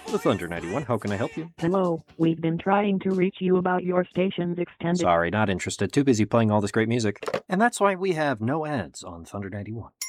The Thunder 91, how can I help you? Hello, we've been trying to reach you about your station's extended... Sorry, not interested. Too busy playing all this great music. And that's why we have no ads on Thunder 91.